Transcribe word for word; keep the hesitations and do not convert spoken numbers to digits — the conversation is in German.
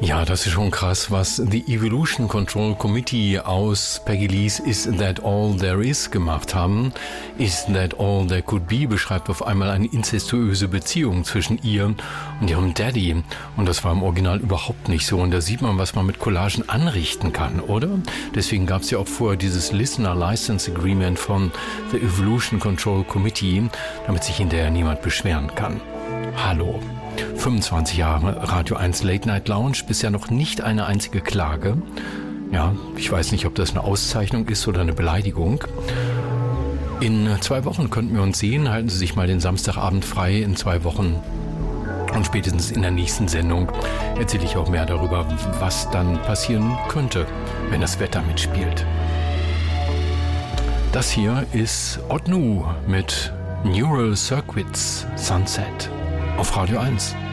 Ja, das ist schon krass, was The Evolution Control Committee aus Peggy Lee's Is That All There Is gemacht haben. Is That All There Could Be beschreibt auf einmal eine inzestuöse Beziehung zwischen ihr und ihrem Daddy. Und das war im Original überhaupt nicht so. Und da sieht man, was man mit Collagen anrichten kann, oder? Deswegen gab es ja auch vorher dieses Listener License Agreement von The Evolution Control Committee, damit sich hinterher niemand beschweren kann. Hallo. fünfundzwanzig Jahre Radio eins Late Night Lounge, bisher noch nicht eine einzige Klage. Ja, ich weiß nicht, ob das eine Auszeichnung ist oder eine Beleidigung. In zwei Wochen könnten wir uns sehen. Halten Sie sich mal den Samstagabend frei in zwei Wochen. Und spätestens in der nächsten Sendung erzähle ich auch mehr darüber, was dann passieren könnte, wenn das Wetter mitspielt. Das hier ist Odd Nu mit Neural Circuits Sunset auf Radio eins.